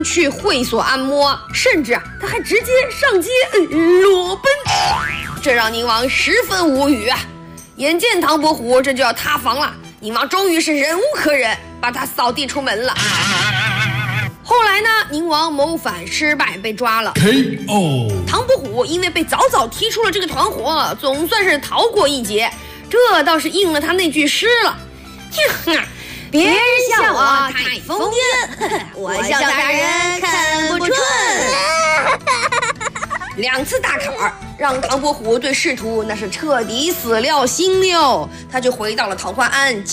去会所按摩，甚至他还直接上街裸奔，这让宁王十分无语啊！眼见唐伯虎这就要塌房了，宁王终于是忍无可忍，把他扫地出门了。后来呢，宁王谋反失败被抓了 KO。 唐伯虎因为被早早踢出了这个团伙，总算是逃过一劫，这倒是应了他那句诗了。别人笑我太疯癫，我笑他人看不穿。2次大坎儿让唐伯虎对仕途那是彻底死了心了，他就回到了桃花庵。